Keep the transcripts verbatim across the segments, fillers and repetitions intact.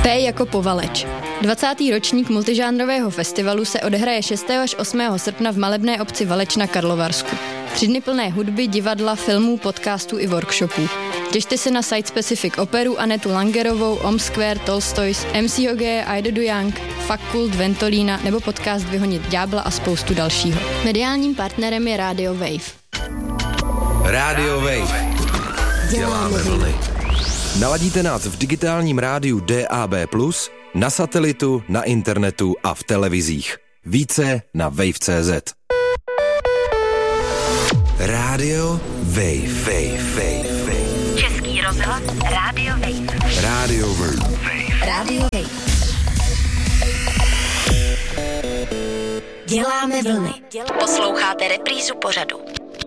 P jako Povaleč. dvacátý ročník multižánrového festivalu se odehraje šestého až osmého srpna v malebné obci Valeč na Karlovarsku. Tři dny plné hudby, divadla, filmů, podcastů i workshopů. Těšte se na Site Specific operu Anetu Langerovou, Om Square, Tolstoys, M C Hogeje, Aida Du Young, Fakult, Ventolína nebo podcast Vyhonit ďábla a spoustu dalšího. Mediálním partnerem je Radio Wave. Radio Wave. Děláme vlny. Naladíte nás v digitálním rádiu D A B plus, na satelitu, na internetu a v televizích. Více na wave tečka cé zet. Radio Wave. Wave, Wave, Wave. Český rozhlas Radio Wave. Radio Wave. Radio Wave. Děláme vlny. Posloucháte reprízu pořadu.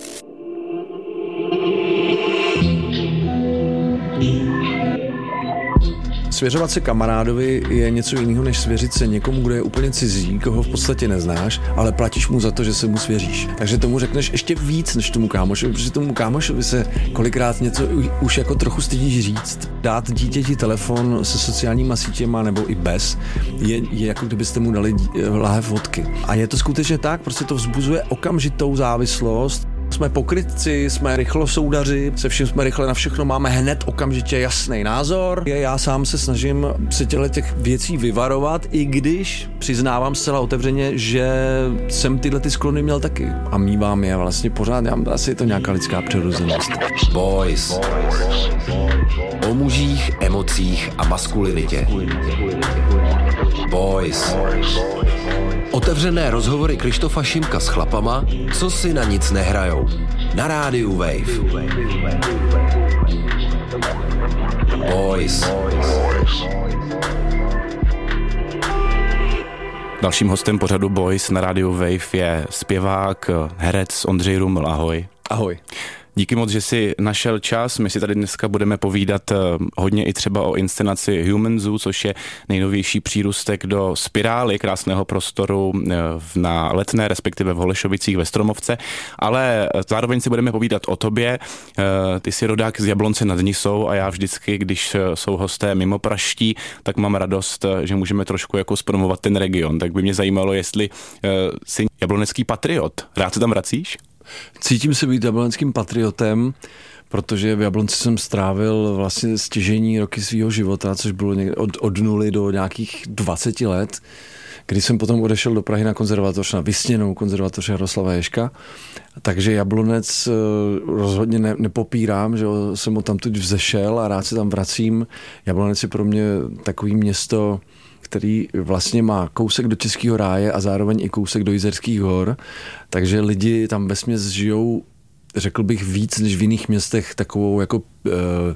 Svěřovat se kamarádovi je něco jiného, než svěřit se někomu, kdo je úplně cizí, koho v podstatě neznáš, ale platíš mu za to, že se mu svěříš. Takže tomu řekneš ještě víc, než tomu kámošovi, protože tomu kámošovi se kolikrát něco už jako trochu stydíš říct. Dát dítěti telefon se sociálníma sítěma nebo i bez je, je jako kdybyste mu dali láhev vodky. A je to skutečně tak, prostě to vzbuzuje okamžitou závislost. Jsme pokrytci, jsme rychlosoudaři, se vším jsme rychle na všechno, máme hned okamžitě jasný názor. Já sám se snažím se těchto těch věcí vyvarovat, i když přiznávám zcela otevřeně, že jsem tyhle ty sklony měl taky. A mívám je vlastně pořád, já, asi je to nějaká lidská přirozenost. Boys. O mužích, emocích a maskulinitě. Boys. Otevřené rozhovory Krištofa Šimka s chlapama, co si na nic nehrajou. Na rádiu Wave. Boys. Dalším hostem pořadu Boys na rádiu Wave je zpěvák, herec Ondřej Ruml. Ahoj. Ahoj. Díky moc, že jsi našel čas. My si tady dneska budeme povídat hodně i třeba o inscenaci Human Zoo, což je nejnovější přírůstek do Spirály, krásného prostoru na Letné, respektive v Holešovicích ve Stromovce. Ale zároveň si budeme povídat o tobě. Ty jsi rodák z Jablonce nad Nisou a já vždycky, když jsou hosté mimo praští, tak mám radost, že můžeme trošku jako zpromovat ten region. Tak by mě zajímalo, jestli jsi jablonecký patriot. Rád se tam vracíš? Cítím se být jablonským patriotem, protože v Jablonci jsem strávil vlastně stěžejní roky svého života, což bylo někde od, od nuly do nějakých dvaceti let, kdy jsem potom odešel do Prahy na konzervatoř, na vysněnou konzervatoř Jaroslava Ježka. Takže Jablonec rozhodně ne, nepopírám, že jsem odtamtud vzešel a rád se tam vracím. Jablonec je pro mě takový město, který vlastně má kousek do Českého ráje a zároveň i kousek do Jizerských hor, takže lidi tam vesměs žijou, řekl bych, víc než v jiných městech takovou jako e,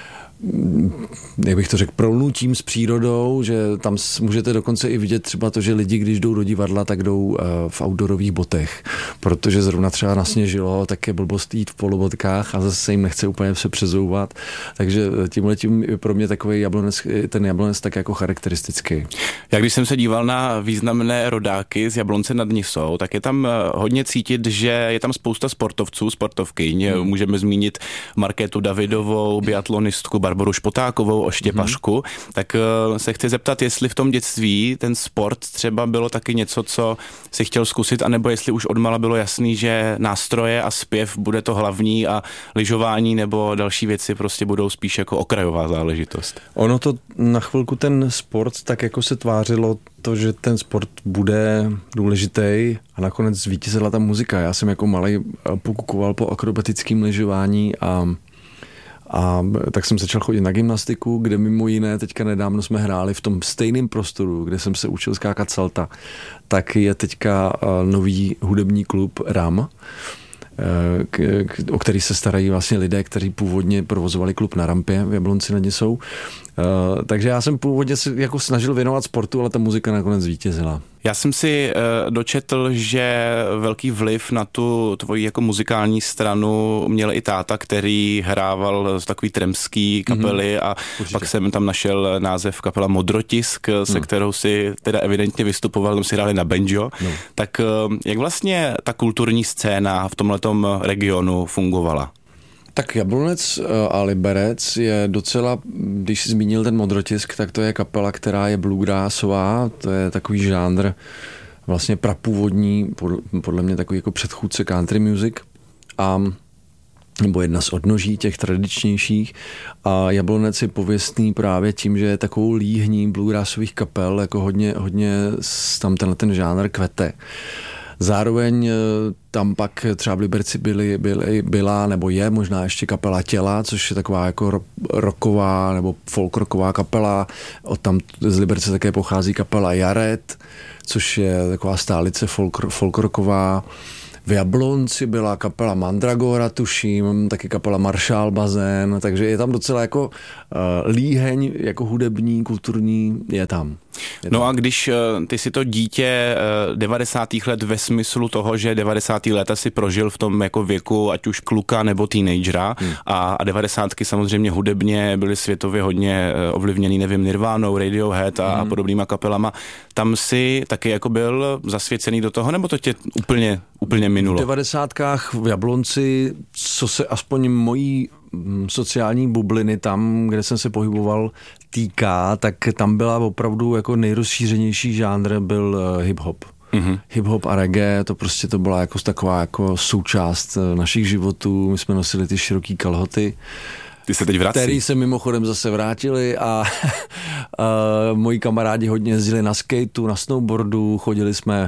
jak bych to řekl, prolnutím s přírodou, že tam můžete dokonce i vidět třeba to, že lidi, když jdou do divadla, tak jdou v outdoorových botech, protože zrovna třeba nasněžilo, tak je blbost jít v polobotkách a zase se jim nechce úplně se přezouvat, takže tímhletím je pro mě takový jablonec, ten Jablonec tak jako charakteristický. Já když jsem se díval na významné rodáky z Jablonce nad Nisou, tak je tam hodně cítit, že je tam spousta sportovců, sportovkyň. Hmm. Můžeme zmínit Markétu Davidovou, biatlonistku Barboru Špotákovou, oštěpařku, mm-hmm. tak uh, se chci zeptat, jestli v tom dětství ten sport třeba bylo taky něco, co si chtěl zkusit, anebo jestli už odmala bylo jasný, že nástroje a zpěv bude to hlavní a lyžování nebo další věci prostě budou spíš jako okrajová záležitost. Ono to na chvilku ten sport tak jako se tvářilo to, že ten sport bude důležitý a nakonec zvítězila ta muzika. Já jsem jako malej pokukoval po akrobatickém lyžování a A tak jsem začal chodit na gymnastiku, kde mimo jiné teďka nedávno jsme hráli v tom stejném prostoru, kde jsem se učil skákat salta, tak je teďka nový hudební klub R A M, k, k, o který se starají vlastně lidé, kteří původně provozovali klub na Rampě v Jablonci nad Nisou. Uh, takže já jsem původně se jako snažil věnovat sportu, ale ta muzika nakonec zvítězila. Já jsem si uh, dočetl, že velký vliv na tu tvoji jako muzikální stranu měl i táta, který hrával z takový tremský kapely mm-hmm. a Určitě. Pak jsem tam našel název kapela Modrotisk, mm. se kterou si teda evidentně vystupoval, tam si hráli na banjo. No. Tak uh, jak vlastně ta kulturní scéna v tomhletom regionu fungovala? Tak Jablonec a Liberec je docela, když jsi zmínil ten Modrotisk, tak to je kapela, která je bluegrassová, to je takový žánr vlastně prapůvodní, podle mě takový jako předchůdce country music, a nebo jedna z odnoží těch tradičnějších. A Jablonec je pověstný právě tím, že je takovou líhní bluegrassových kapel, jako hodně, hodně tam tenhle ten žánr kvete. Zároveň tam pak třeba v Liberci byly, byly, byla nebo je možná ještě kapela Těla, což je taková jako rocková nebo folkrocková kapela. Od tam z Liberce také pochází kapela Jaret, což je taková stálice folk, folkrocková. V Jablonci byla kapela Mandragora, tuším, taky kapela Maršál Bazén, takže je tam docela jako uh, líheň, jako hudební, kulturní, je tam. Je no tam. A když uh, ty si to dítě uh, devadesátých let ve smyslu toho, že devadesátá léta si prožil v tom jako věku, ať už kluka nebo teenagera, hmm. a, a devadesátky samozřejmě hudebně byly světově hodně uh, ovlivněný, nevím, Nirvánou, Radiohead a, hmm. a podobnýma kapelama, tam si taky jako byl zasvěcený do toho, nebo to tě úplně, úplně minulo? V devadesátkách v Jablonci, co se aspoň mojí sociální bubliny tam, kde jsem se pohyboval, týká, tak tam byla opravdu jako nejrozšířenější žánr byl hip-hop. Mm-hmm. Hip-hop a reggae, to prostě to byla jako taková jako součást našich životů. My jsme nosili ty široký kalhoty. Ty se teď vrací. Který se mimochodem zase vrátili a, a moji kamarádi hodně jezdili na skateu, na snowboardu, chodili jsme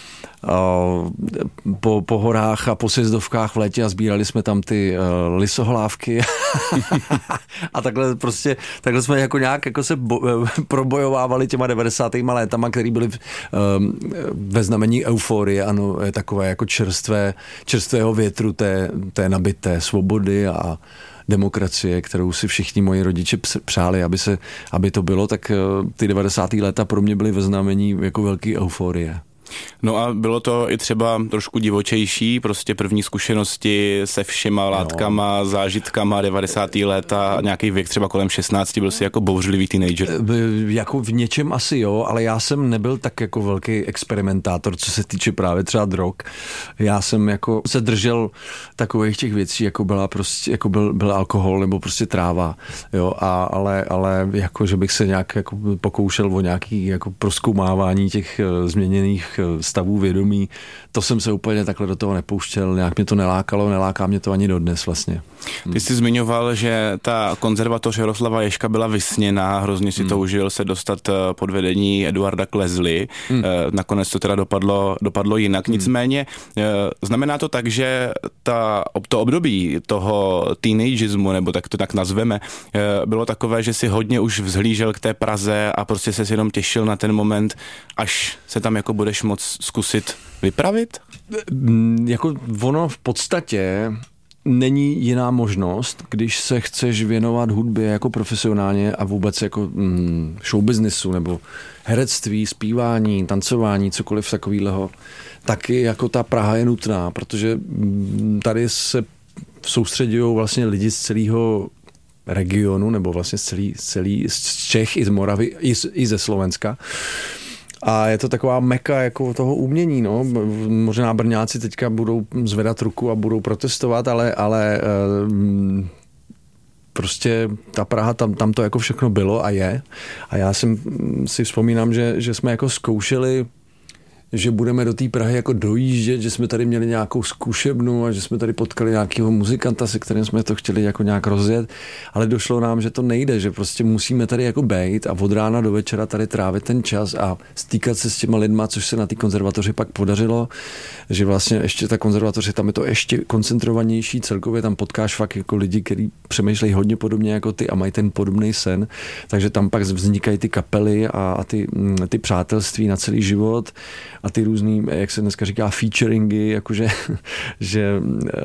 Po, po horách a po sjezdovkách v létě a sbírali jsme tam ty uh, lisohlávky a takhle prostě, takhle jsme jako nějak jako se bo, probojovávali těma devadesátýma létama, který byly um, ve znamení euforie, ano, je takové jako čerstvé, čerstvého větru té, té nabité svobody a demokracie, kterou si všichni moji rodiče přáli, aby, se, aby to bylo, tak uh, ty devadesátá léta pro mě byly ve znamení jako velký euforie. No a bylo to i třeba trošku divočejší, prostě první zkušenosti se všema látkama, no. zážitkama, devadesátá léta, nějaký věk třeba kolem šestnácti, byl jsi jako bouřlivý teenager. Jako v něčem asi jo, ale já jsem nebyl tak jako velký experimentátor, co se týče právě třeba drog. Já jsem jako se držel takových těch věcí, jako byla prostě, jako byl, byl alkohol nebo prostě tráva, jo, a, ale, ale jako, že bych se nějak jako pokoušel o nějaký jako prozkoumávání těch uh, změněných stavů vědomí, to jsem se úplně takhle do toho nepouštěl, nějak mě to nelákalo, neláká mě to ani dodnes vlastně. Ty jsi zmiňoval, že ta konzervatoř Jaroslava Ježka byla vysněná, hrozně si hmm. toužil se dostat pod vedení Eduarda Klezly, hmm. nakonec to teda dopadlo, dopadlo jinak, hmm. nicméně znamená to tak, že ta, to období toho teenageismu, nebo tak to tak nazveme, bylo takové, že si hodně už vzhlížel k té Praze a prostě se jenom těšil na ten moment, až se tam jako budeš moc zkusit vypravit? Jako ono v podstatě není jiná možnost, když se chceš věnovat hudbě jako profesionálně a vůbec jako mm, showbiznisu nebo herectví, zpívání, tancování, cokoliv takového, taky jako ta Praha je nutná, protože tady se soustředují vlastně lidi z celého regionu, nebo vlastně z celý, z celý z Čech i z Moravy, i, z, i ze Slovenska. A je to taková meka jako toho umění, no. Možná Brňáci teďka budou zvedat ruku a budou protestovat, ale, ale um, prostě ta Praha, tam, tam to jako všechno bylo a je. A já jsem si vzpomínám, že, že jsme jako zkoušeli, že budeme do té Prahy jako dojíždět, že jsme tady měli nějakou zkušebnu a že jsme tady potkali nějakého muzikanta, se kterým jsme to chtěli jako nějak rozjet, ale došlo nám, že to nejde, že prostě musíme tady jako bejt a od rána do večera tady trávit ten čas a stýkat se s těma lidma, což se na té konzervatoři pak podařilo, že vlastně ještě ta konzervatoři, tam je to ještě koncentrovanější, celkově tam potkáš fakt jako lidi, kteří přemýšlejí hodně podobně jako ty a mají ten podobný sen, takže tam pak vznikají ty kapely a, a ty, ty přátelství na celý život a ty různý, jak se dneska říká, featuringy, jakože že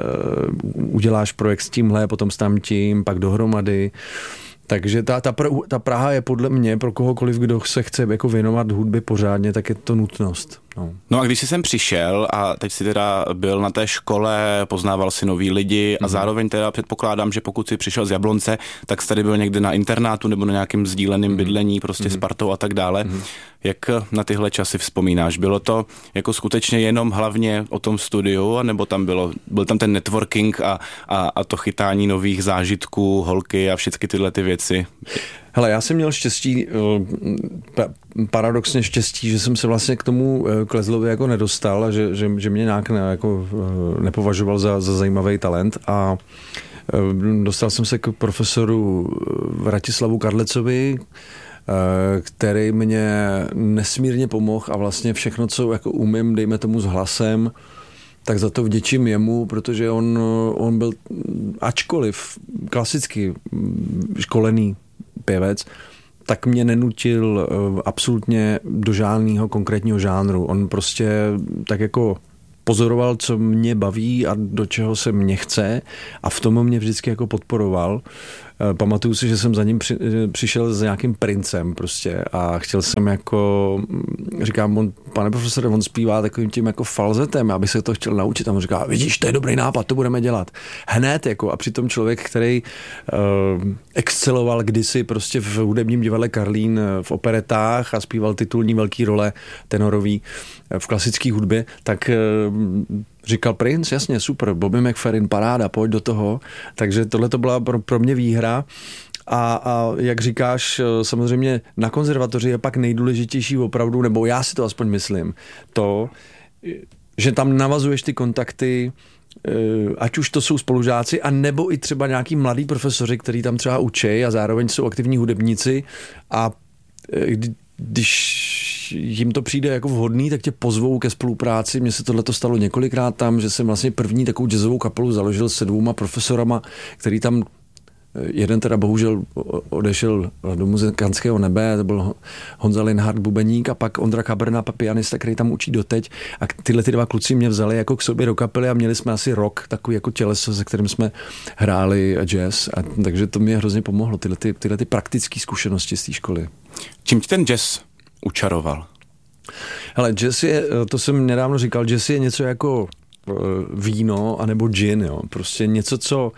uh, uděláš projekt s tímhle, potom s tamtím, pak dohromady. Takže ta, ta, ta Praha je podle mě pro kohokoliv, kdo se chce jako věnovat hudbě pořádně, tak je to nutnost. No. no a když jsi sem přišel a teď jsi teda byl na té škole, poznával si nový lidi a mm. zároveň teda předpokládám, že pokud jsi přišel z Jablonce, tak jsi tady byl někde na internátu nebo na nějakém sdíleném mm. bydlení, prostě mm. s partou a tak dále. Mm. Jak na tyhle časy vzpomínáš? Bylo to jako skutečně jenom hlavně o tom studiu, nebo tam bylo, byl tam ten networking a, a, a to chytání nových zážitků, holky a všechny tyhle ty věci? Hele, já jsem měl štěstí, paradoxně štěstí, že jsem se vlastně k tomu Klezlovi jako nedostal a že, že, že mě nějak ne, jako nepovažoval za, za zajímavý talent a dostal jsem se k profesoru Vratislavu Kadlecovi, který mě nesmírně pomohl a vlastně všechno, co jako umím, dejme tomu s hlasem, tak za to vděčím jemu, protože on, on byl ačkoliv klasicky školený pěvec, tak mě nenutil absolutně do žádného konkrétního žánru. On prostě tak jako pozoroval, co mě baví a do čeho se mě chce a v tom mě vždycky jako podporoval. Pamatuju si, že jsem za ním při, přišel s nějakým princem prostě a chtěl jsem jako, říkám, on, pane profesore, on zpívá takovým tím jako falzetem, aby se to chtěl naučit a on říká, vidíš, to je dobrý nápad, to budeme dělat. Hned jako a přitom člověk, který uh, exceloval kdysi prostě v hudebním divadle Karlín v operetách a zpíval titulní velký role tenorový v klasické hudbě, tak uh, říkal Prince, jasně, super, Bobby McFerrin, paráda, pojď do toho. Takže tohle to byla pro, pro mě výhra. A, a jak říkáš, samozřejmě na konzervatoři je pak nejdůležitější opravdu, nebo já si to aspoň myslím, to, že tam navazuješ ty kontakty, ať už to jsou spolužáci, a nebo i třeba nějaký mladý profesoři, který tam třeba učí a zároveň jsou aktivní hudebníci a když jim to přijde jako vhodný, tak tě pozvou ke spolupráci. Mně se tohle stalo několikrát tam, že jsem vlastně první takovou jazzovou kapelu založil se dvouma profesorama, který tam, jeden teda bohužel odešel do muzikantského nebe, to byl Honza Linhart, bubeník, a pak Ondra Kabrna, pianista, který tam učí doteď, a tyhle ty dva kluci mě vzali jako k sobě do kapely a měli jsme asi rok takový jako těleso, se kterým jsme hráli jazz, a takže to mě hrozně pomohlo, tyhle, ty, tyhle ty praktické zkušenosti z té školy. Čím ti ten jazz učaroval? Hele, jazz je, to jsem nedávno říkal, jazz je něco jako víno anebo gin, jo. Prostě něco, co,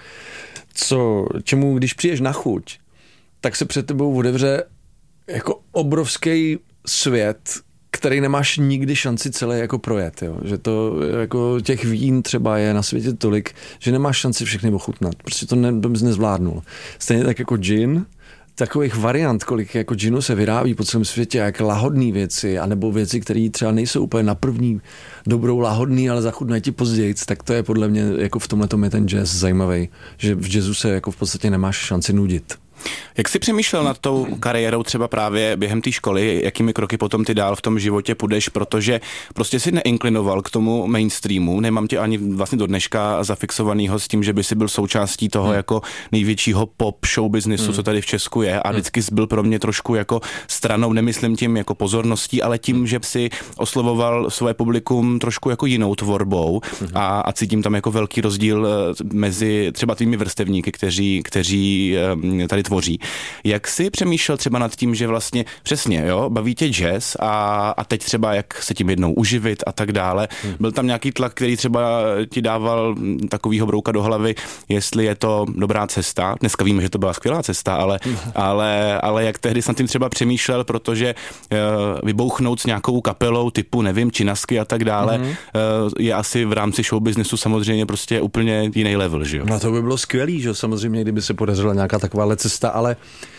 co, čemu když přijdeš na chuť, tak se před tebou otevře jako obrovský svět, který nemáš nikdy šanci celé jako projet, jo. Že to jako těch vín třeba je na světě tolik, že nemáš šanci všechny ochutnat. Prostě to, ne, to bys nezvládnul. Stejně tak jako gin, takových variant, kolik jako ginu se vyrábí po celém světě, jak lahodný věci, anebo věci, které třeba nejsou úplně na první dobrou lahodný, ale zachutnají ti později, tak to je podle mě, jako v tomhletom je ten jazz zajímavý, že v jazzu se jako v podstatě nemáš šanci nudit. Jak jsi přemýšlel nad tou kariérou třeba právě během té školy, jakými kroky potom ty dál v tom životě půjdeš, protože prostě si neinklinoval k tomu mainstreamu, nemám tě ani vlastně do dneška zafixovanýho s tím, že by si byl součástí toho hmm. jako největšího pop show businessu, hmm. co tady v Česku je, a vždycky jsi byl pro mě trošku jako stranou, nemyslím tím jako pozorností, ale tím, že si oslovoval svoje publikum trošku jako jinou tvorbou hmm. a, a cítím tam jako velký rozdíl mezi třeba tvými vrstevníky, kteří, kteří tady tvoří. Jak jsi přemýšlel třeba nad tím, že vlastně přesně, jo, baví tě jazz a, a teď třeba jak se tím jednou uživit a tak dále. Hmm. Byl tam nějaký tlak, který třeba ti dával takovýho brouka do hlavy, jestli je to dobrá cesta. Dneska víme, že to byla skvělá cesta, ale, hmm. ale, ale jak tehdy jsem tím třeba přemýšlel, protože uh, vybouchnout s nějakou kapelou typu, nevím, Činasky a tak dále, hmm. uh, je asi v rámci show businessu samozřejmě prostě úplně jiný level, že jo? No to by bylo skvělý, že samozřejmě, kdyby se podařila nějaká taková cesta, ale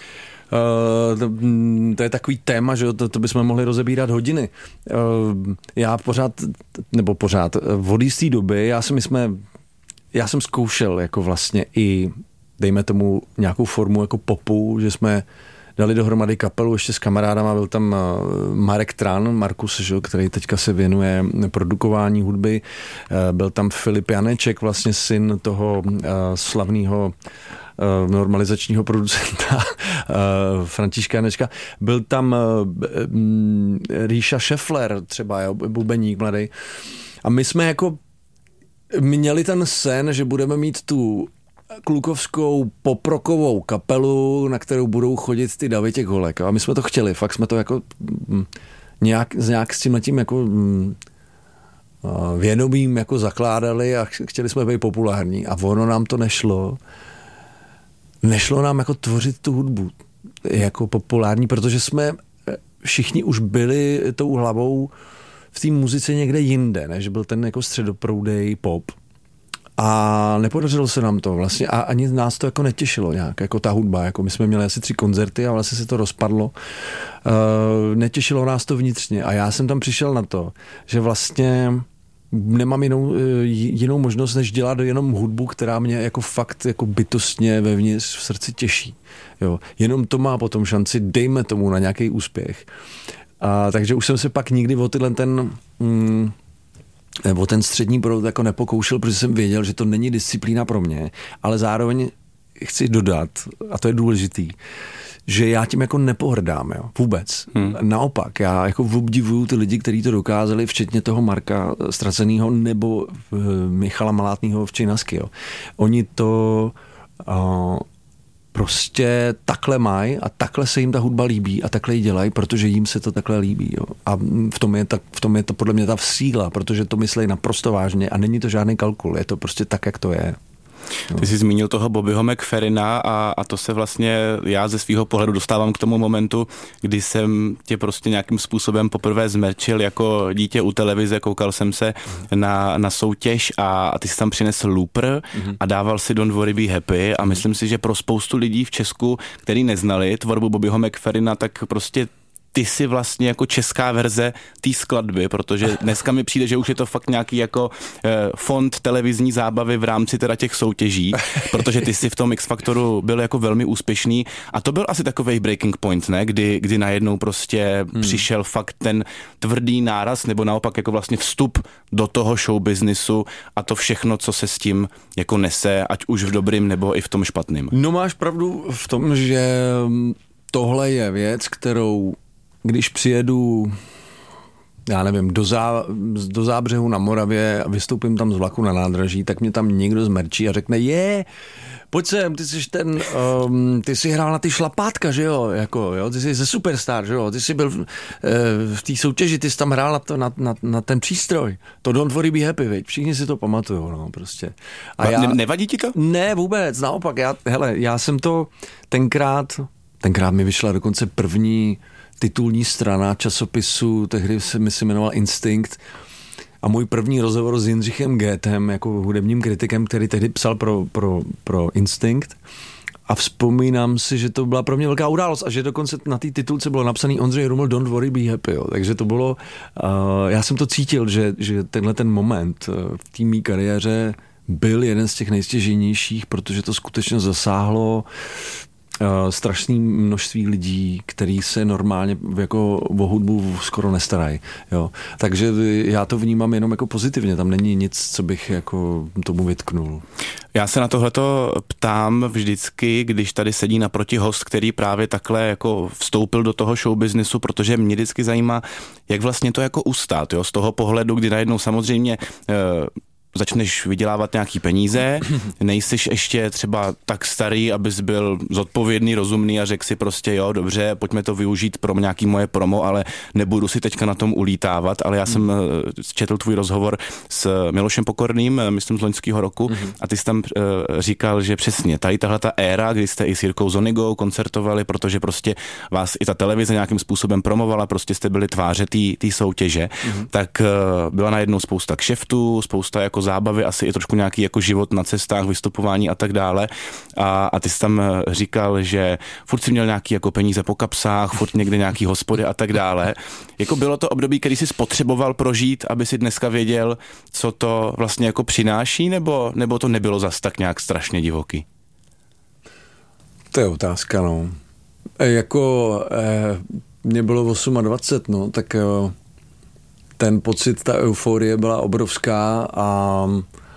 uh, to, to je takový téma, že to, to bychom mohli rozebírat hodiny. Uh, já pořád, nebo pořád, od jisté doby, já si jsme, já jsem zkoušel jako vlastně i, dejme tomu, nějakou formu jako popu, že jsme dali dohromady kapelu ještě s kamarádama, byl tam Marek Tran, Markus, že, který teďka se věnuje produkování hudby, byl tam Filip Janeček, vlastně syn toho uh, slavného uh, normalizačního producenta uh, Františka Janečka, byl tam uh, um, Ríša Šefler třeba, jo, bubeník mladý. A my jsme jako měli ten sen, že budeme mít tu klukovskou poprokovou kapelu, na kterou budou chodit ty davy těch holek. A my jsme to chtěli, fakt jsme to jako nějak, nějak s tímhletím jako vědomím jako zakládali a chtěli jsme být populární a ono nám to nešlo. Nešlo nám jako tvořit tu hudbu jako populární, protože jsme všichni už byli tou hlavou v té muzice někde jinde, než byl ten jako středoproudej pop. A nepodařilo se nám to vlastně a ani nás to jako netěšilo nějak, jako ta hudba, jako my jsme měli asi tři koncerty a vlastně se to rozpadlo. Uh, netěšilo nás to vnitřně a já jsem tam přišel na to, že vlastně nemám jinou, jinou možnost, než dělat jenom hudbu, která mě jako fakt jako bytostně vevnitř v srdci těší. Jo. Jenom to má potom šanci, dejme tomu na nějaký úspěch. A, takže už jsem se pak nikdy o tyhle ten... Mm, nebo ten střední proud jako nepokoušel, protože jsem věděl, že to není disciplína pro mě, ale zároveň chci dodat, a to je důležitý, že já tím jako nepohrdám, jo, vůbec. Hmm. Naopak, já jako obdivuju ty lidi, kteří to dokázali, včetně toho Marka Ztracenýho nebo uh, Michala Malátnýho v Činasky, jo. Oni to uh, prostě takhle mají a takhle se jim ta hudba líbí a takhle ji dělají, protože jim se to takhle líbí. Jo. A v tom, je ta, v tom je to podle mě ta síla, protože to myslí naprosto vážně a není to žádný kalkul, je to prostě tak, jak to je. No. Ty jsi zmínil toho Bobbyho McFerrina a, a to se vlastně já ze svého pohledu dostávám k tomu momentu, kdy jsem tě prostě nějakým způsobem poprvé zmerčil jako dítě u televize, koukal jsem se na, na soutěž a, a ty jsi tam přinesl looper mm-hmm. a dával si Don't Worry Be Happy a myslím si, že pro spoustu lidí v Česku, který neznali tvorbu Bobbyho McFerrina, tak prostě ty jsi vlastně jako česká verze té skladby, protože dneska mi přijde, že už je to fakt nějaký jako eh, fond televizní zábavy v rámci teda těch soutěží, protože ty jsi v tom X Factoru byl jako velmi úspěšný a to byl asi takovej breaking point, ne? Kdy, kdy najednou prostě hmm. přišel fakt ten tvrdý náraz nebo naopak jako vlastně vstup do toho showbiznisu a to všechno, co se s tím jako nese, ať už v dobrým nebo i v tom špatným. No máš pravdu v tom, že tohle je věc, kterou když přijedu, já nevím, do, zá, do Zábřehu na Moravě a vystoupím tam z vlaku na nádraží, tak mě tam někdo zmerčí a řekne, je, pojď sem, ty jsi ten, um, ty jsi hrál na ty šlapátka, že jo, jako, jo, ty jsi ze Superstar, že jo, ty jsi byl v, v té soutěži, ty jsi tam hrál na, to, na, na, na ten přístroj, to Don't Worry Be Happy, veď, všichni si to pamatujou, no, prostě. A já, ne, nevadí ti to? Ne, vůbec, naopak, já, hele, já jsem to tenkrát, tenkrát mi vyšla dokonce první titulní strana časopisu, tehdy se mi se jmenoval Instinct a můj první rozhovor s Jindřichem Goethem jako hudebním kritikem, který tehdy psal pro, pro, pro Instinct a vzpomínám si, že to byla pro mě velká událost a že dokonce na té titulce bylo napsaný Ondřej Ruml Don't Worry Be Happy, jo. Takže to bylo, uh, já jsem to cítil, že, že tenhle ten moment uh, v té mý kariéře byl jeden z těch nejstěžejnějších, protože to skutečně zasáhlo Uh, strašné množství lidí, který se normálně jako o hudbu skoro nestarají. Jo. Takže já to vnímám jenom jako pozitivně, tam není nic, co bych jako tomu vytknul. Já se na tohleto ptám vždycky, když tady sedí naproti host, který právě takhle jako vstoupil do toho showbiznisu, protože mě vždycky zajímá, jak vlastně to jako ustát, jo, z toho pohledu, kdy najednou samozřejmě uh, začneš vydělávat nějaký peníze, nejsiš ještě třeba tak starý, abys byl zodpovědný, rozumný a řekl si prostě jo, dobře, pojďme to využít pro nějaký moje promo, ale nebudu si teďka na tom ulítávat, ale já jsem četl tvůj rozhovor s Milošem Pokorným, myslím z loňského roku a ty jsi tam uh, říkal, že přesně tady tahle ta éra, kdy jste i s Jirkou Zonigou koncertovali, protože prostě vás i ta televize nějakým způsobem promovala, prostě jste byli tváře té soutěže, mm-hmm. tak uh, byla najednou spousta kšeftů, spousta jako zábavy, asi i trošku nějaký jako život na cestách, vystupování a tak dále. A, a ty jsi tam říkal, že furt si měl nějaký jako peníze po kapsách, furt někde nějaký hospody a tak dále. Jako bylo to období, který jsi spotřeboval prožít, aby si dneska věděl, co to vlastně jako přináší, nebo, nebo to nebylo zas tak nějak strašně divoký? To je otázka, no. E, jako e, mě bylo dvacet osm, no, tak jo. Ten pocit, ta euforie byla obrovská a,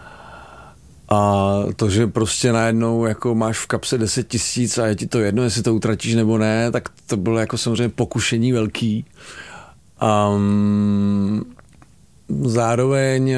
a to, že prostě najednou jako máš v kapse deset tisíc a je ti to jedno, jestli to utratíš nebo ne, tak to bylo jako samozřejmě pokušení velký. Um, zároveň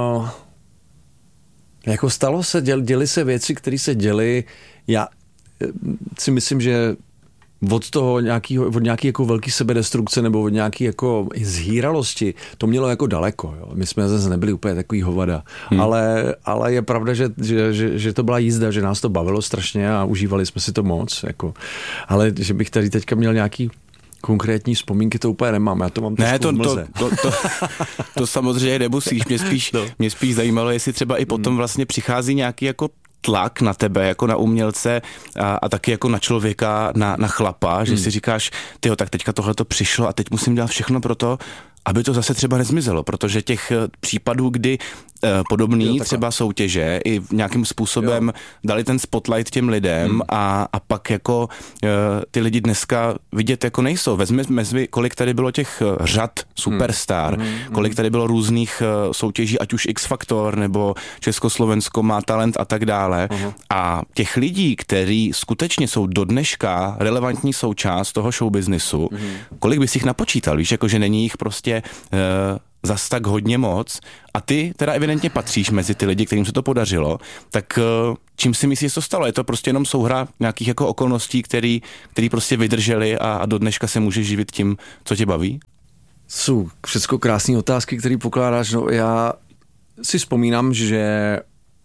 jako stalo se, děl, děly se věci, které se děly. Já si myslím, že od toho nějakého, od nějaký jako velký sebedestrukce nebo od nějaký jako zhýralosti, to mělo jako daleko. Jo. My jsme zase nebyli úplně takový hovada. Hmm. Ale, ale je pravda, že, že, že, že to byla jízda, že nás to bavilo strašně a užívali jsme si to moc. Jako. Ale že bych tady teďka měl nějaký konkrétní vzpomínky, to úplně nemám. Já to mám ne, to, to, to, to, to samozřejmě nemusíš. Mě spíš, no. mě spíš zajímalo, jestli třeba i potom vlastně přichází nějaký jako tlak na tebe, jako na umělce a, a taky jako na člověka, na, na chlapa, že hmm. si říkáš, tyjo, tak teďka tohle to přišlo a teď musím dělat všechno pro to, aby to zase třeba nezmizelo, protože těch případů, kdy eh, podobný jo, třeba soutěže i nějakým způsobem jo. dali ten spotlight těm lidem hmm. a, a pak jako eh, ty lidi dneska vidět jako nejsou. Vezmi, vezmi, kolik tady bylo těch řad Superstar, hmm. Hmm. kolik tady bylo různých eh, soutěží, ať už X Factor nebo Československo má talent a tak dále. Hmm. A těch lidí, kteří skutečně jsou do dneška relevantní součást toho showbiznisu, hmm. kolik bys jich napočítal, víš, jako že není jich prostě Uh, zas tak hodně moc a ty teda evidentně patříš mezi ty lidi, kterým se to podařilo, tak uh, čím si myslíš, že to stalo? Je to prostě jenom souhra nějakých jako okolností, který, který prostě vydrželi a, a do dneška se můžeš živit tím, co tě baví? Jsou všechno krásné otázky, které pokládáš. No, já si vzpomínám, že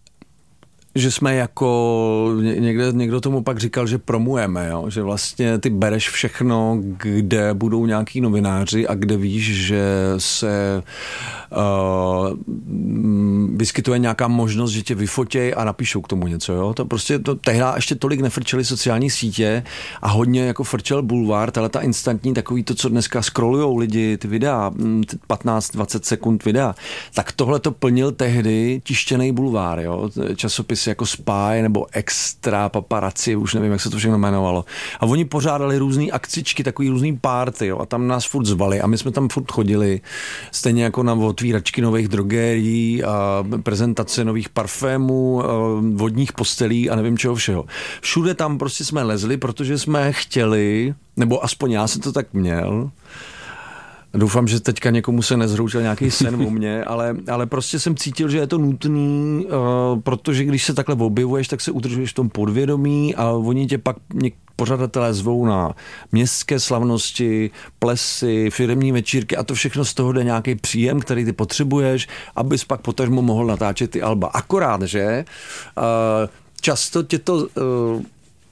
že jsme jako, někde, někdo tomu pak říkal, že promujeme, jo? Že vlastně ty bereš všechno, kde budou nějaký novináři a kde víš, že se uh, vyskytuje nějaká možnost, že tě vyfotěj a napíšou k tomu něco, jo? To prostě, to tehdy ještě tolik nefrčely sociální sítě a hodně jako frčel bulvár, ale ta instantní takový to, co dneska scrollujou lidi, ty videa, patnáct dvacet sekund videa, tak tohle to plnil tehdy tištěnej bulvár, jo? Časopis jako Spy nebo Extra, Paparazzi, už nevím, jak se to všechno jmenovalo. A oni pořádali různý akcičky, takový různý party, jo, a tam nás furt zvali a my jsme tam furt chodili, stejně jako na otvíračky nových drogérií a prezentace nových parfémů, vodních postelí a nevím čeho všeho. Všude tam prostě jsme lezli, protože jsme chtěli, nebo aspoň já jsem to tak měl. Doufám, že teďka někomu se nezhroutil nějaký sen o mně, ale, ale prostě jsem cítil, že je to nutný, uh, protože když se takhle objevuješ, tak se udržuješ v tom podvědomí a oni tě pak něk- pořadatelé zvou na městské slavnosti, plesy, firemní večírky a to všechno z toho jde nějaký příjem, který ty potřebuješ, abys pak potažmo mohl natáčet ty alba. Akorát, že uh, často tě to... Uh,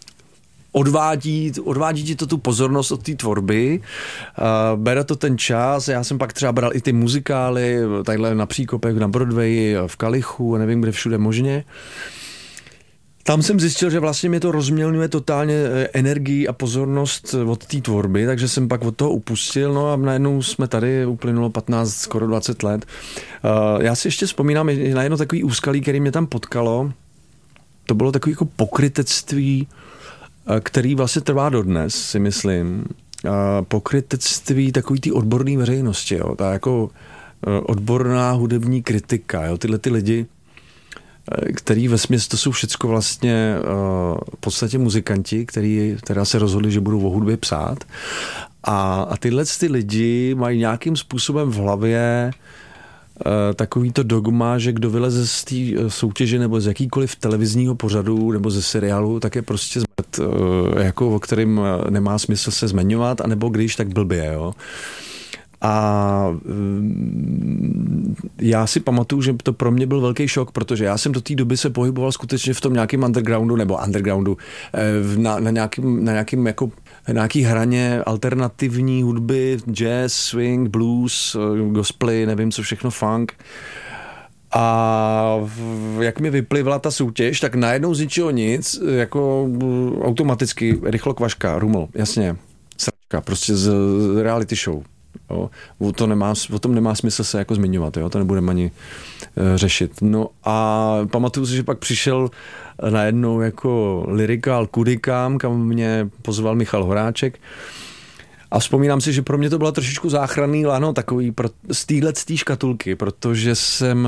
Odvádí, odvádí ti to tu pozornost od té tvorby, uh, bere to ten čas, já jsem pak třeba bral i ty muzikály, takhle na Příkopech, na Broadwayi, v Kalichu, nevím kde všude možně. Tam jsem zjistil, že vlastně mě to rozmělňuje totálně energii a pozornost od té tvorby, takže jsem pak od toho upustil, no a najednou jsme tady, uplynulo patnáct, skoro dvacet let. Uh, já si ještě vzpomínám na jedno takový úskalí, který mě tam potkalo, to bylo takový jako pokrytectví, který vlastně trvá dodnes, si myslím. Pokrytectví takový ty odborné veřejnosti, jo. Ta jako odborná hudební kritika, jo. Tyhle ty lidi, který vesměs to jsou všecko vlastně v podstatě muzikanti, který teda se rozhodli, že budou o hudbě psát. A, a tyhle ty lidi mají nějakým způsobem v hlavě takový to dogma, že kdo vyleze z té soutěže nebo z jakýkoliv televizního pořadu nebo ze seriálu, tak je prostě zmrt, jako o kterým nemá smysl se zmiňovat, anebo když, tak blbě, jo. A já si pamatuju, že to pro mě byl velký šok, protože já jsem do té doby se pohyboval skutečně v tom nějakém undergroundu, nebo undergroundu, na, na nějakým, na nějakým jako na nějaký hraně alternativní hudby, jazz, swing, blues, gospely, nevím co všechno, funk. A jak mi vyplivla ta soutěž, tak najednou z ničeho nic, jako automaticky rychlo kvaška, ruml, jasně, sračka, prostě z reality show. Jo. O, to nemá, o tom nemá smysl se jako zmiňovat, jo. To nebudeme ani e, řešit. No a pamatuju si, že pak přišel najednou jako lyrikál Kudikám, kam mě pozval Michal Horáček. A vzpomínám si, že pro mě to byla trošičku záchranný lano takový pro, z téhle z té škatulky, protože jsem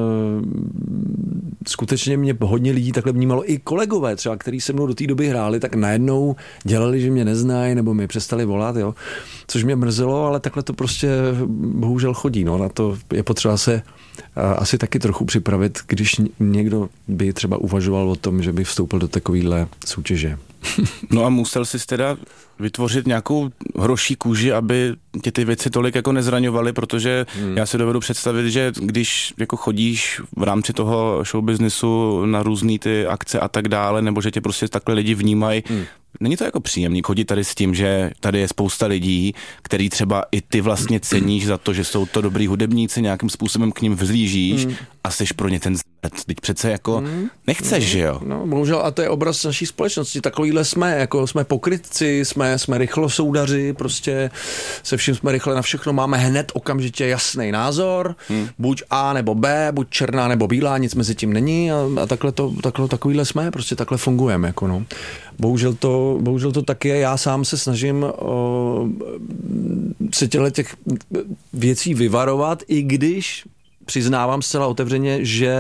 skutečně mě hodně lidí takhle vnímalo, i kolegové třeba, který se mnou do té doby hráli, tak najednou dělali, že mě neznají, nebo mi přestali volat, jo. Což mě mrzelo, ale takhle to prostě bohužel chodí, no. Na to je potřeba se asi taky trochu připravit, když někdo by třeba uvažoval o tom, že by vstoupil do takovýhle soutěže. No a musel jsi teda vytvořit nějakou hroší kůži, aby tě ty věci tolik jako nezraňovaly, protože hmm. já si dovedu představit, že když jako chodíš v rámci toho showbiznisu na různý ty akce a tak dále, nebo že tě prostě takhle lidi vnímají, hmm. není to jako příjemný chodit tady s tím, že tady je spousta lidí, který třeba i ty vlastně ceníš za to, že jsou to dobrý hudebníci, nějakým způsobem k ním vzlížíš hmm. a seš pro ně ten zmrt. Teď přece jako hmm. nechceš, no, že jo? No, bohužel, a to je obraz naší společnosti. Takovýhle jsme, jako jsme pokrytci, jsme, jsme rychlosoudaři, prostě se vším jsme rychle na všechno, máme hned okamžitě jasný názor, hmm. buď A nebo B, buď černá nebo bílá, nic mezi tím není a, a takhle to, takhle, takovýhle jsme, prostě takhle fungujeme, jako no. Bohužel to, bohužel to tak je. Já sám se snažím o, se těchto těch věcí vyvarovat, i když přiznávám zcela otevřeně, že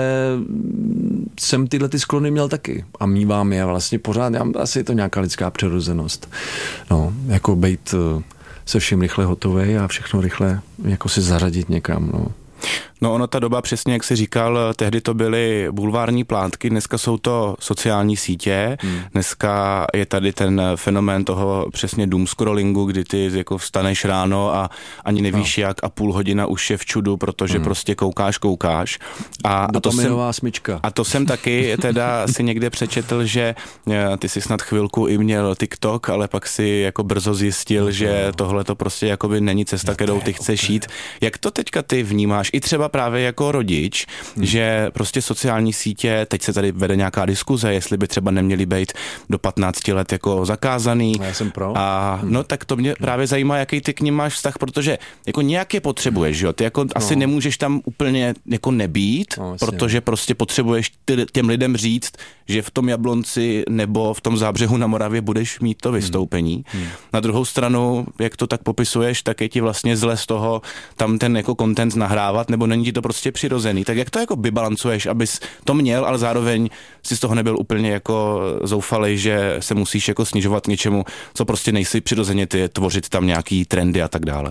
jsem tyhle ty sklony měl taky a mívám je vlastně pořád. Já, asi je to nějaká lidská přirozenost. No, jako bejt se vším rychle hotovej a všechno rychle jako si zařadit někam, no. No ono ta doba přesně, jak jsi říkal, tehdy to byly bulvární plátky, dneska jsou to sociální sítě, hmm. dneska je tady ten fenomén toho přesně doom scrollingu, kdy ty jako vstaneš ráno a ani nevíš no. jak a půl hodina už je v čudu, protože hmm. prostě koukáš, koukáš. A, a, to jsem, smyčka. a to jsem taky teda si někde přečetl, že ty si snad chvilku i měl TikTok, ale pak si jako brzo zjistil, no. že tohle to prostě jakoby není cesta, kterou ty chceš jít. Jak to teďka ty vnímáš? I třeba právě jako rodič, hmm. že prostě sociální sítě, teď se tady vede nějaká diskuze, jestli by třeba neměly být do patnácti let jako zakázaný. Já jsem pro. A no tak to mě právě zajímá, jaký ty k nim máš vztah, protože jako nějak je potřebuješ, že jo? Ty jako no. asi nemůžeš tam úplně jako nebýt, no, protože prostě potřebuješ těm lidem říct, že v tom Jablonci nebo v tom Zábřehu na Moravě budeš mít to vystoupení. Hmm. Hmm. Na druhou stranu, jak to tak popisuješ, tak je ti vlastně zle z toho tam ten jako content nahrávat, nebo není ti to prostě přirozený. Tak jak to jako vybalancuješ, abys to měl, ale zároveň si z toho nebyl úplně jako zoufalej, že se musíš jako snižovat k něčemu, co prostě nejsi přirozeně ty, tvořit tam nějaký trendy a tak dále.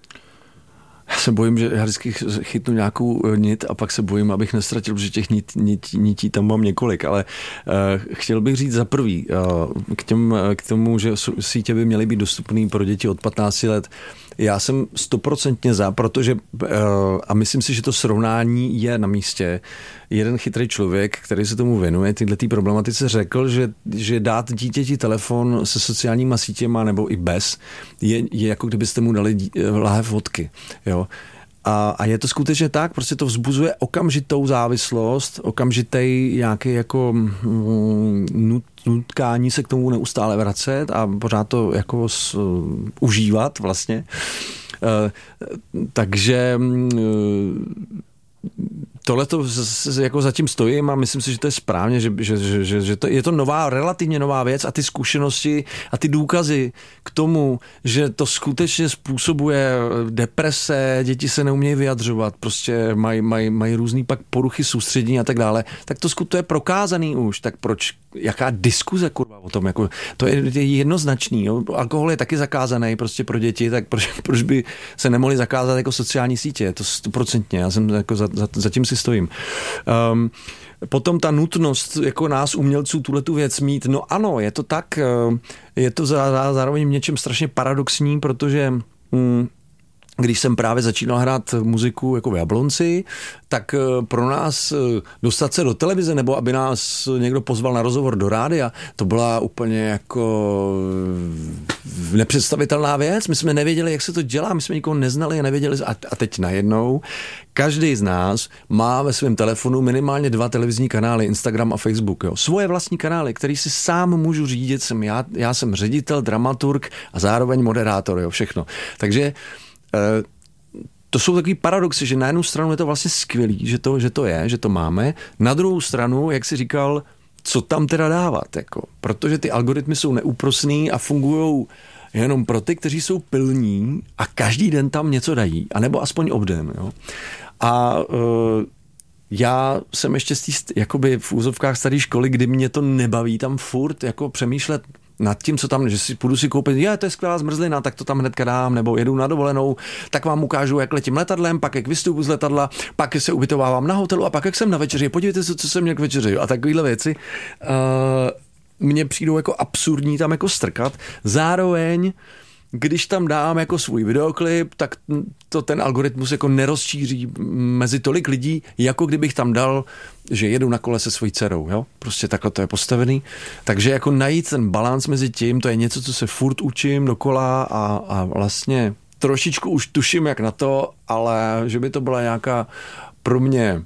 Já se bojím, že já vždycky chytnu nějakou nit a pak se bojím, abych nestratil, protože těch nit, nit, nití tam mám několik, ale uh, chtěl bych říct za prvý, uh, k, těm, k tomu, že sítě by měly být dostupný pro děti od patnácti let. Já jsem stoprocentně za, protože, uh, a myslím si, že to srovnání je na místě. Jeden chytrý člověk, který se tomu věnuje, tyhle tý problematice, řekl, že, že dát dítěti telefon se sociálníma sítěma nebo i bez, je, je jako kdybyste mu dali dí, láhev vodky. Jo? A, a je to skutečně tak, prostě to vzbuzuje okamžitou závislost, okamžitý nějaký jako mm, nut, nutkání se k tomu neustále vracet a pořád to jako s, uh, užívat vlastně. Uh, takže uh, tohle to jako zatím stojím a myslím si, že to je správně, že, že, že, že to, je to nová, relativně nová věc a ty zkušenosti a ty důkazy k tomu, že to skutečně způsobuje deprese, děti se neumějí vyjadřovat, prostě mají maj, maj různý pak poruchy soustředění a tak dále, tak to skutečně je prokázaný už, tak proč, jaká diskuze kurva o tom, jako, to je, je jednoznačný, jo? Alkohol je taky zakázaný prostě pro děti, tak proč, proč by se nemohli zakázat jako sociální sítě, to stoprocentně, já jsem jako za, za, zatím si stojím. Um, potom ta nutnost jako nás umělců tuhletu věc mít, no ano, je to tak, je to zároveň v něčem strašně paradoxní, protože um, když jsem právě začínal hrát muziku jako v Jablonci, tak pro nás dostat se do televize nebo aby nás někdo pozval na rozhovor do rádia, to byla úplně jako nepředstavitelná věc. My jsme nevěděli, jak se to dělá, my jsme nikoho neznali a nevěděli. A teď najednou každý z nás má ve svém telefonu minimálně dva televizní kanály, Instagram a Facebook. Jo. Svoje vlastní kanály, který si sám můžu řídit. Jsem já, já jsem ředitel, dramaturg a zároveň moderátor, jo, všechno. Takže to jsou takový paradoxy, že na jednu stranu je to vlastně skvělý, že to, že to je, že to máme. Na druhou stranu, jak jsi říkal, co tam teda dávat, jako, protože ty algoritmy jsou neúprosný a fungujou jenom pro ty, kteří jsou pilní a každý den tam něco dají, anebo aspoň obden. Jo. A uh, já jsem ještě z té, jakoby v úzovkách staré školy, kdy mě to nebaví tam furt jako přemýšlet nad tím, co tam, že si půjdu si koupit, je, to je skvělá zmrzlina, tak to tam hnedka dám, nebo jedu na dovolenou, tak vám ukážu, jak letím letadlem, pak jak vystupu z letadla, pak se ubytovávám na hotelu a pak jak jsem na večeři, podívejte se, co jsem měl k večeři a takovýhle věci. Uh, mně přijdou jako absurdní tam jako strkat. Zároveň, když tam dám jako svůj videoklip, tak to ten algoritmus jako nerozšíří mezi tolik lidí, jako kdybych tam dal, že jedu na kole se svojí dcerou, jo? Prostě takhle to je postavený. Takže jako najít ten balans mezi tím, to je něco, co se furt učím dokola a, a vlastně trošičku už tuším, jak na to, ale že by to byla nějaká pro mě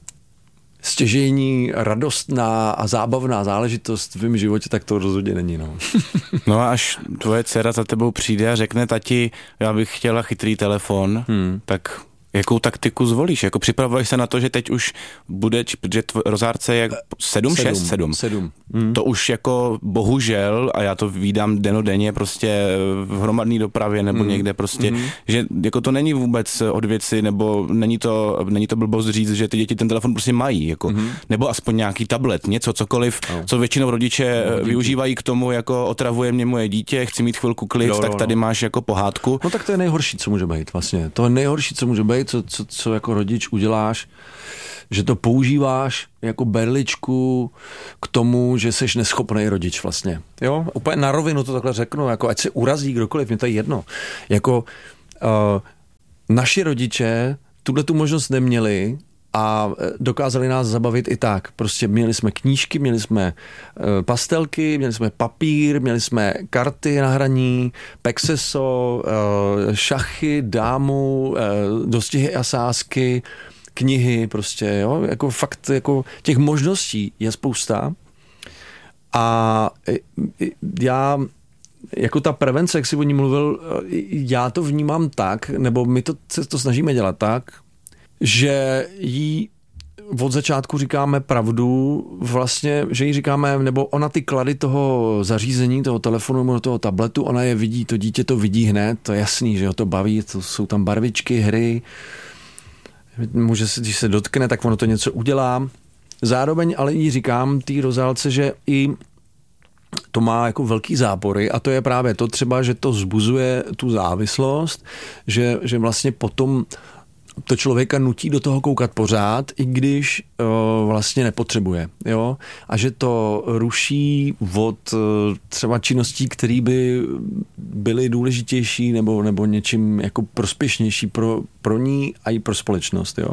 stěžejní, radostná a zábavná záležitost v mém životě, tak to rozhodně není. No, no a až tvoje dcera za tebou přijde a řekne, tati, já bych chtěla chytrý telefon, hmm. tak jakou taktiku zvolíš? Jako připravuješ se na to, že teď už bude, protože Rozárce je sedm, šest, sedm. sedm. Hmm. To už jako bohužel, a já to vídám denodenně prostě v hromadné dopravě nebo hmm. někde prostě, hmm. že jako to není vůbec od věci, nebo není to, není to blbost říct, že ty děti ten telefon prostě mají, jako, hmm. nebo aspoň nějaký tablet, něco, cokoliv, no. co většinou rodiče no, využívají k tomu, jako otravuje mě moje dítě, chci mít chvilku klid, jo, tak tady no. máš jako pohádku. No tak to je nejhorší, co může být vlastně. To je nejhorší, co může být, co, co, co jako rodič uděláš, že to používáš jako berličku k tomu, že jsi neschopný rodič vlastně. Jo? Úplně na rovinu to takhle řeknu, jako ať se urazí kdokoliv, mě to je jedno. Jako uh, naši rodiče tuhle tu možnost neměli a dokázali nás zabavit i tak. Prostě měli jsme knížky, měli jsme uh, pastelky, měli jsme papír, měli jsme karty na hraní, pexeso, uh, šachy, dámu, uh, dostihy a sázky, knihy prostě, jo, jako fakt, jako těch možností je spousta a já, jako ta prevence, jak jsi o ní mluvil, já to vnímám tak, nebo my to, se to snažíme dělat tak, že jí od začátku říkáme pravdu, vlastně, že jí říkáme, nebo ona ty klady toho zařízení, toho telefonu nebo toho tabletu, ona je vidí, to dítě to vidí hned, to je jasný, že ho to baví, to jsou tam barvičky, hry, může se, když se dotkne, tak ono to něco udělá. Zároveň ale jí říkám té Rozálce, že i to má jako velký zápory a to je právě to třeba, že to vzbuzuje tu závislost, že, že vlastně potom to člověka nutí do toho koukat pořád, i když o, vlastně nepotřebuje. Jo? A že to ruší od třeba činností, které by byly důležitější nebo, nebo něčím jako prospěšnější pro, pro ní a i pro společnost. Jo?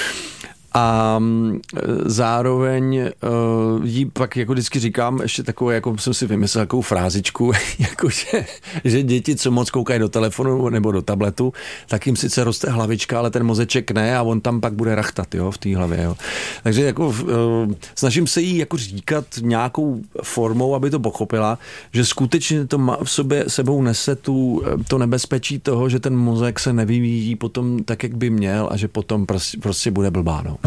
A zároveň uh, jí pak jako vždycky říkám ještě takovou, jako jsem si vymyslel takovou frázičku, jako že, že děti, co moc koukají do telefonu nebo do tabletu, tak jim sice roste hlavička, ale ten mozeček ne a on tam pak bude rachtat, jo, v té hlavě. Jo. Takže jako uh, snažím se jí jako říkat nějakou formou, aby to pochopila, že skutečně to má v sobě sebou nese tu, to nebezpečí toho, že ten mozek se nevyvíjí potom tak, jak by měl a že potom prostě, prostě bude blbá, no.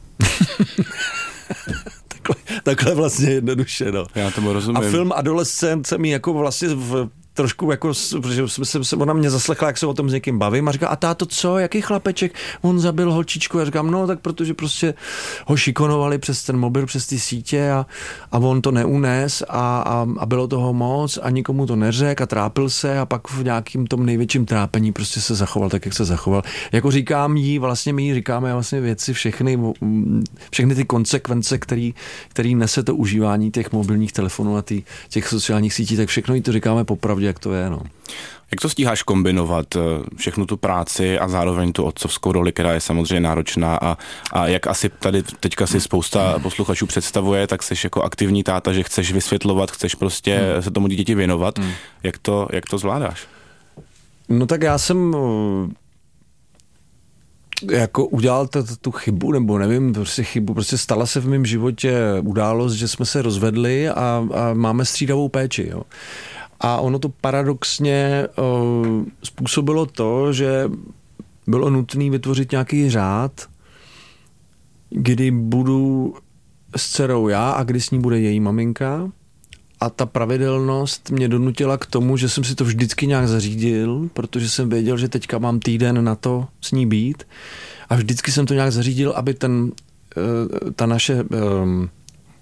takhle, takhle vlastně jednoduše, no. Já tomu rozumím. A film Adolescent se mi jako vlastně v trošku jako, protože jsem se, ona mě zaslechla, jak se o tom s někým bavím a říká, a táto co, jaký chlapeček, on zabil holčičku, já říkám, no tak protože prostě ho šikonovali přes ten mobil, přes ty sítě a, a on to neunes a, a, a bylo toho moc a nikomu to neřekl a trápil se a pak v nějakým tom největším trápení prostě se zachoval tak, jak se zachoval. Jako říkám jí, vlastně my jí říkáme vlastně věci, všechny, všechny ty konsekvence, který, který nese to užívání těch mobilních telefonů a tý, těch sociálních sítí, tak všechno jí to říkáme popravdě, jak to je, no. Jak to stíháš kombinovat, všechnu tu práci a zároveň tu otcovskou roli, která je samozřejmě náročná a, a jak asi tady teďka si spousta posluchačů představuje, tak jsi jako aktivní táta, že chceš vysvětlovat, chceš prostě hmm. se tomu dítěti věnovat. Hmm. Jak to, jak to zvládáš? No tak já jsem jako udělal t- tu chybu, nebo nevím, prostě chybu, prostě stala se v mém životě událost, že jsme se rozvedli a, a máme střídavou péči, jo. A ono to paradoxně uh, způsobilo to, že bylo nutné vytvořit nějaký řád, kdy budu s dcerou já a kdy s ní bude její maminka. A ta pravidelnost mě donutila k tomu, že jsem si to vždycky nějak zařídil, protože jsem věděl, že teďka mám týden na to s ní být. A vždycky jsem to nějak zařídil, aby ten, uh, ta naše... Um,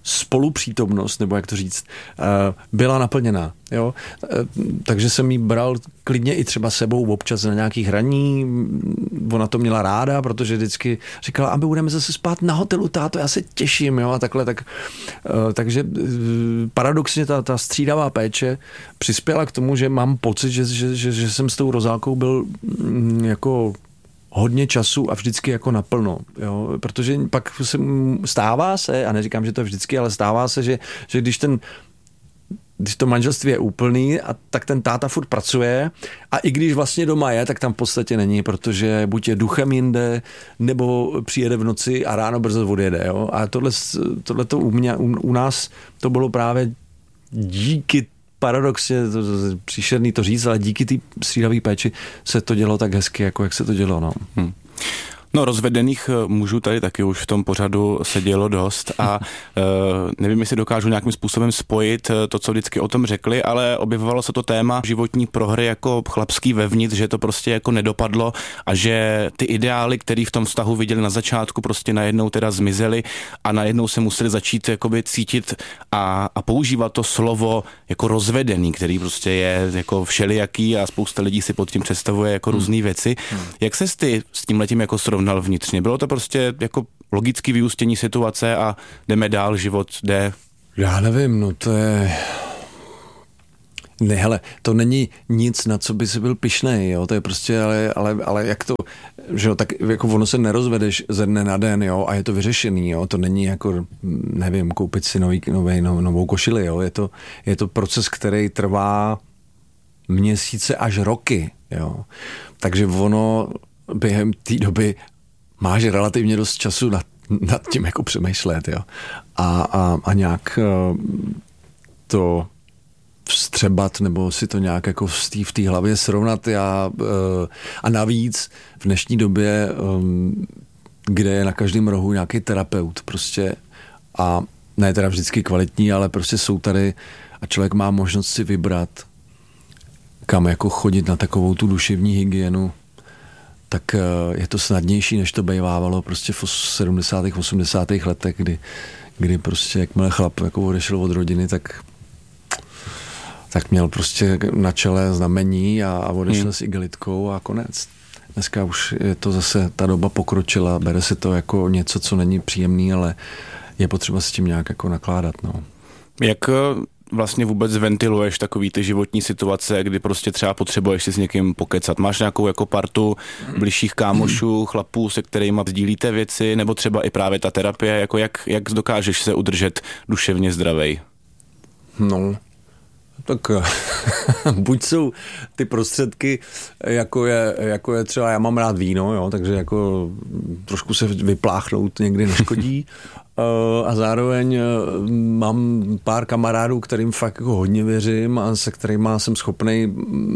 spolupřítomnost, nebo jak to říct, byla naplněná. Jo? Takže jsem jí bral klidně i třeba sebou občas na nějakých hraní. Ona to měla ráda, protože vždycky říkala, aby budeme zase spát na hotelu, táto, já se těším. Jo? A takhle, tak, takže paradoxně ta, ta střídavá péče přispěla k tomu, že mám pocit, že, že, že, že jsem s tou Rozálkou byl jako hodně času a vždycky jako naplno, jo? Protože pak se stává se, a neříkám, že to je vždycky, ale stává se, že, že když ten když to manželství je úplný, a tak ten táta furt pracuje a i když vlastně doma je, tak tam v podstatě není, protože buď je duchem jinde, nebo přijede v noci a ráno brzo odjede. Jo? A tohle, tohle to u, mě, u, u nás to bylo právě díky paradoxně, to, to, to, příšerný to říct, ale díky té střídavé péči se to dělo tak hezky, jako jak se to dělo. No. Hmm. No, rozvedených mužů tady taky už v tom pořadu se dělo dost a uh, nevím, jestli dokážu nějakým způsobem spojit to, co vždycky o tom řekli, ale objevovalo se to téma životní prohry jako chlapský vevnitř, že to prostě jako nedopadlo a že ty ideály, které v tom vztahu viděli na začátku, prostě najednou teda zmizely a najednou se museli začít jakoby cítit a, a používat to slovo jako rozvedený, který prostě je jako všelijaký a spousta lidí si pod tím představuje jako hmm. různý věci. Hmm. Jak ses ty s tímhletím jako srovnal vnitřně? Bylo to prostě jako logický vyústění situace a jdeme dál, život jde? Já nevím, no to je... Ne, hele, to není nic, na co by si byl pyšnej, jo, to je prostě, ale, ale, ale jak to, že jo, tak jako ono se nerozvedeš ze dne na den, jo, a je to vyřešený, jo, to není jako, nevím, koupit si nový, nový, novou košili, jo, je to, je to proces, který trvá měsíce až roky, jo, takže ono během té doby máš relativně dost času nad, nad tím jako přemýšlet, jo, a, a, a nějak to vstřebat, nebo si to nějak jako v té hlavě srovnat. Já, a navíc v dnešní době, kde je na každém rohu nějaký terapeut prostě a ne teda vždycky kvalitní, ale prostě jsou tady a člověk má možnost si vybrat, kam jako chodit na takovou tu duševní hygienu, tak je to snadnější, než to bývávalo prostě v sedmdesátých, osmdesátých letech, kdy, kdy prostě jakmile chlap jako odešel od rodiny, tak tak měl prostě na čele znamení a, a odešel hmm. s igelitkou a konec. Dneska už je to zase, ta doba pokročila, bere se to jako něco, co není příjemný, ale je potřeba s tím nějak jako nakládat. No. Jak vlastně vůbec ventiluješ takový ty životní situace, kdy prostě třeba potřebuješ si s někým pokecat? Máš nějakou jako partu bližších kámošů, chlapů, se kterými sdílíte věci, nebo třeba i právě ta terapie, jako jak, jak dokážeš se udržet duševně zdravej? No, tak buď jsou ty prostředky, jako je, jako je třeba, já mám rád víno, jo, takže jako trošku se vypláchnout někdy neškodí. A zároveň mám pár kamarádů, kterým fakt jako hodně věřím a se kterými jsem schopnej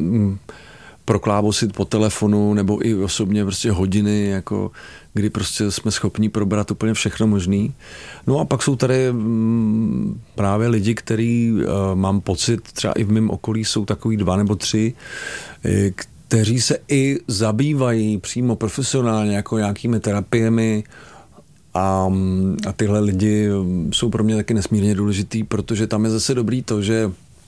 proklábosit po telefonu nebo i osobně prostě hodiny, jako kdy prostě jsme schopni probrat úplně všechno možný. No a pak jsou tady m, právě lidi, který uh, mám pocit, třeba i v mém okolí jsou takový dva nebo tři, kteří se i zabývají přímo profesionálně jako nějakými terapiemi a, a tyhle lidi jsou pro mě taky nesmírně důležitý, protože tam je zase dobrý to, že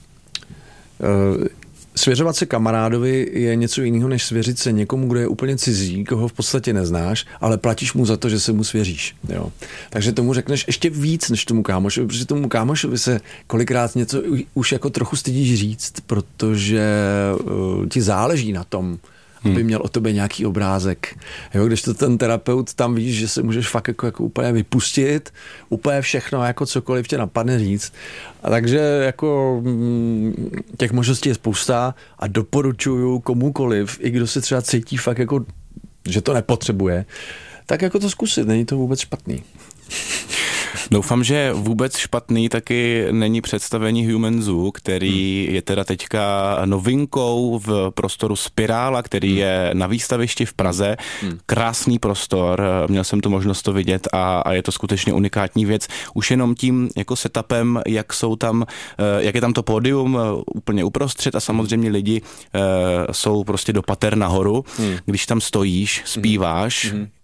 uh, svěřovat se kamarádovi je něco jiného, než svěřit se někomu, kdo je úplně cizí, koho v podstatě neznáš, ale platíš mu za to, že se mu svěříš. Jo. Takže tomu řekneš ještě víc, než tomu kámošovi, protože tomu kámošovi se kolikrát něco už jako trochu stydíš říct, protože uh, ti záleží na tom, aby hmm. měl o tobě nějaký obrázek. Jo, když to ten terapeut, tam víš, že se můžeš fakt jako, jako úplně vypustit, úplně všechno, jako cokoliv tě napadne říct. A takže jako těch možností je spousta a doporučuju komukoliv, i kdo se třeba cítí fakt jako, že to nepotřebuje, tak jako to zkusit, není to vůbec špatný. Doufám, že vůbec špatný taky není představení Human Zoo, který hmm. je teda teďka novinkou v prostoru Spirála, který hmm. je na výstavišti v Praze. Hmm. Krásný prostor, měl jsem tu možnost to vidět a, a je to skutečně unikátní věc. Už jenom tím jako setupem, jak jsou tam, jak je tam to pódium úplně uprostřed a samozřejmě lidi jsou prostě do pater nahoru. Hmm. Když tam stojíš, zpíváš, hmm.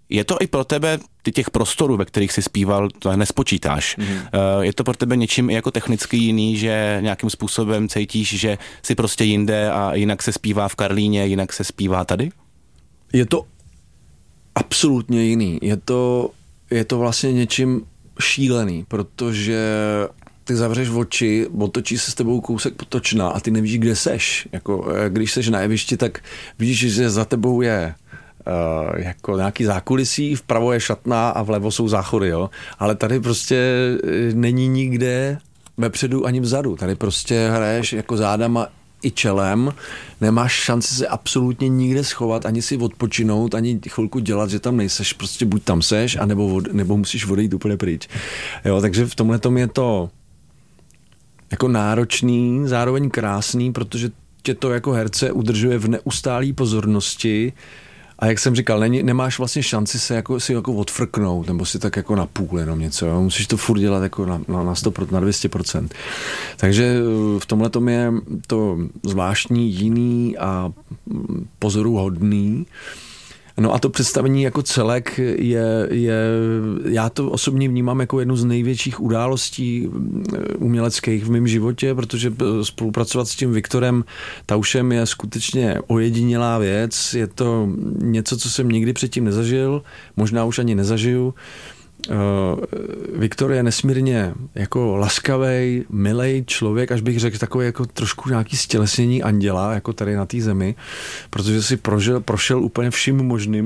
Je to i pro tebe, ty těch prostorů, ve kterých jsi zpíval, to nespočítáš. Mm. Je to pro tebe něčím jako technicky jiný, že nějakým způsobem cítíš, že si prostě jinde a jinak se zpívá v Karlíně, jinak se zpívá tady? Je to absolutně jiný. Je to, je to vlastně něčím šílený, protože ty zavřeš oči, otočí se s tebou kousek potočna a ty nevíš, kde seš. Jako, když seš na jevišti, tak vidíš, že za tebou je uh, jako nějaký zákulisí, vpravo je šatna a vlevo jsou záchody, jo. Ale tady prostě není nikde vepředu ani vzadu. Tady prostě hraješ jako zádama i čelem, nemáš šanci se absolutně nikde schovat, ani si odpočinout, ani chvilku dělat, že tam nejseš, prostě buď tam seš, anebo, nebo musíš odejít úplně pryč. Jo, takže v tomhle tom je to jako náročný, zároveň krásný, protože tě to jako herce udržuje v neustálý pozornosti a jak jsem říkal, není, nemáš vlastně šanci se jako, si jako odfrknout, nebo si tak jako na půl jenom něco, jo? Musíš to furt dělat jako na, na, na sto procent, na dvě stě procent. Takže v tomhle tom je to zvláštní, jiný a pozoruhodný. No a to představení jako celek je, je, já to osobně vnímám jako jednu z největších událostí uměleckých v mém životě, protože spolupracovat s tím Viktorem Taušem je skutečně ojedinělá věc, je to něco, co jsem nikdy předtím nezažil, možná už ani nezažiju. Viktor je nesmírně jako laskavej, milej člověk, až bych řekl takový jako trošku nějaký stělesnění anděla, jako tady na té zemi, protože si prožil, prošel úplně vším možným